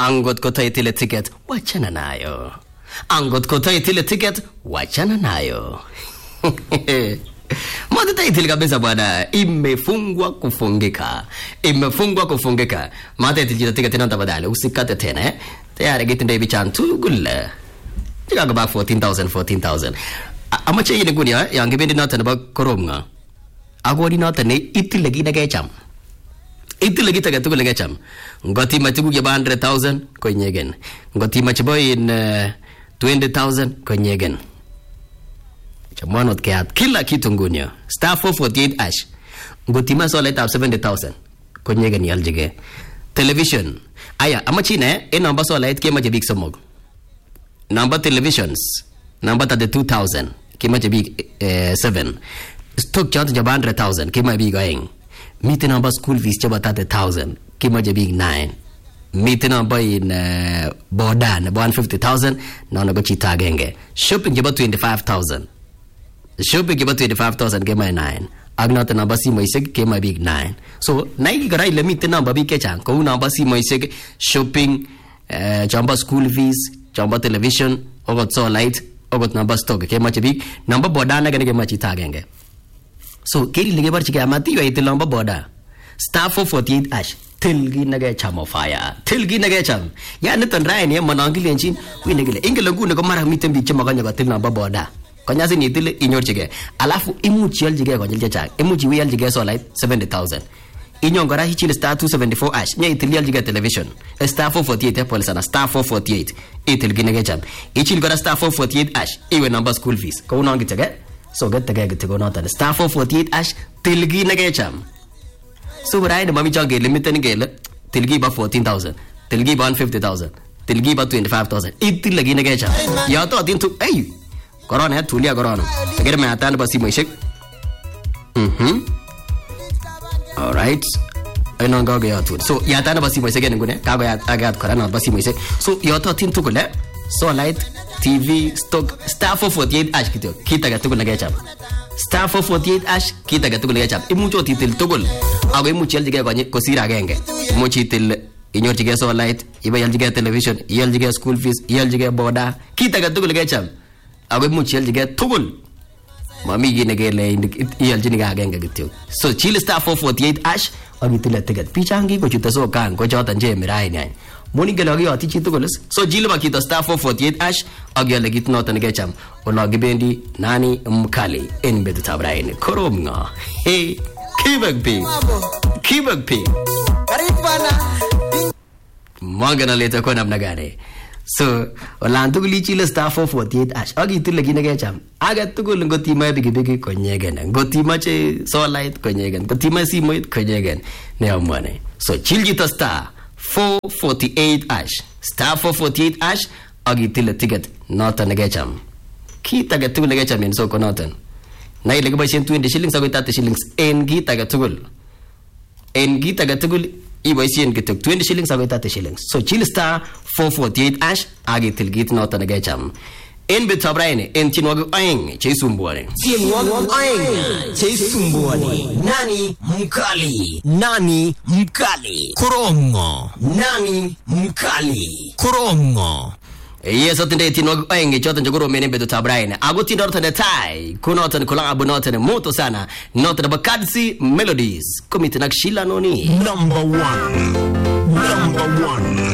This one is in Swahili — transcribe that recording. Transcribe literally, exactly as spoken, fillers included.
Angot kotaitile ticket, wachana nayo. Angot kotaitile ticket, wachana nayo. Mata taitile kabisa bwana, imefungwa kufungika. Imefungwa kufungika. Mata taitile ticket tena tabadale, usikate tena eh. Tayari gitinde bichan tugula. Tiga gaba fourteen thousand fourteen thousand. Amache yini kunya yang gibendi noten ba koromnga. Agori noten ne itile gina gecham. Itile gita gatu le gecham. Ngoti machigu ge one hundred thousand ko nyegen. Ngoti machibo in uh, twenty thousand ko nyegen. Chamonot keat kila kitu ngunya. Star four forty-eight ash. Ngoti ma so let up seventy thousand ko nyegen yaljige. Television. Aya amachi ne e number so let ke maje big somog. Number televisions. Number thirty-two thousand. Kima big uh, seven. Stock chart jab one hundred thousand. Kima big going. Meet number school fees jab thirty thousand. Kima big nine. Meet number in uh, Bodan one hundred fifty thousand. Now no go chita genge. Shopping jab twenty-five thousand. Shopping jab twenty-five thousand. Kima nine. Agnot number si moiseg kima big nine. So nai garai le meet number big kechan. Ko number si moiseg shopping uh, jamba school fees jamba television ogot so light ogot number stock ke machi big number boda na gane ke machi tagenge. So keri lege bar chike amati yo itil number boda star four forty-eight ash tilgi nage chamo fire tilgi nage cham ya netan rai ne manangi lenchin wi negele ingele gu ne ko mara mitem bi chama ganya til number boda konya se ni til inyor chike alafu imuchi yal jige gonyel chacha imuchi wi yal jige so light seventy thousand inyongora hichile star two seventy-four ash nya itil yal jige television star four forty-eight e police na star four forty-eight itil ginege cham ichil gora star four forty-eight ash iwe number school fees ko unangi tege so get tege get go nota star four forty-eight ash tilgi nege cham so right mami jage limit ni gele tilgi ba fourteen thousand tilgi ba one hundred fifty thousand tilgi ba twenty-five thousand itil lagi nege cham ya to atin tu ay corona है थूलिया corona अगर मैं आता है बसी मैशक mhm all right eno ga ga tu so ya ta na basi moise gene ngune ka ga ya ga khara na basi moise so yo to tin tu kule so light tv stock star four forty-eight ash kito kita ga tu kule ga chap star four forty-eight ash kita ga tu kule ga chap imu cho titil to kul ago imu chel jige ga ko sira genge mu chitil inyor jige so light iba yal jige television yal jige school fees yal jige boda kita ga tu kule ga chap ago imu chel jige to kul mami gine gele yal jini ga genge gityo so chil star four forty-eight ash agitile ticket pichangi ko chuta so kan ko jota nje mirai nai moni gelo gi ati chitu goles so jilba kita star four forty-eight ash agya legit nota nge cham ona gibendi nani mkali en bedu tabrain koromnga hey kibag pi kibag pi karipana magana leta ko namna gane so olantu gli chile star four forty-eight ash agitile gi nge cham aga tugul ngoti ma bigi bigi ko nyegen ngoti ma che so light ko nyegen ngoti ma si moit ko nyegen ne amane so chiljita star four forty-eight ash star four forty-eight ash agitile ticket nota negecham kita ga tugul negecham en so ko notan na ile ga ba twenty shillings ago thirty shillings en gita ga tugul en gita ga tugul I ba sien gituk twenty shillings ago thirty shillings so chil star four forty-eight ash agitil git nota negecham en betabraine en tinwagu aing cheisumbuane tinwagu aing cheisumbuane nani mkali nani mkali korongo nani mkali korongo yes atende tinwagu aing chotan jogoro mene betabraine aguti nortane tai kunotan kulang abunotane moto sana nota bakadsi melodies komitnak shila noni number one number one